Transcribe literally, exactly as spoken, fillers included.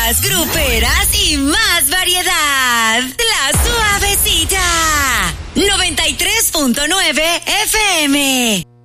más gruperas y más variedad. La Suavecita. noventa y tres punto nueve F M.